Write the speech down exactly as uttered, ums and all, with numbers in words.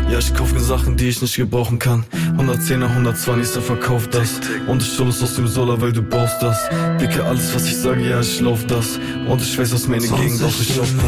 Ja, ich kauf mir Sachen, die ich nicht gebrauchen kann. hundertzehner, hundertzwanzig, verkauf das. Und ich hol es aus dem Solar, weil du brauchst das. Dicke, alles was ich sage, ja, ich lauf das. Und ich weiß, was meine Gegend auch ich auf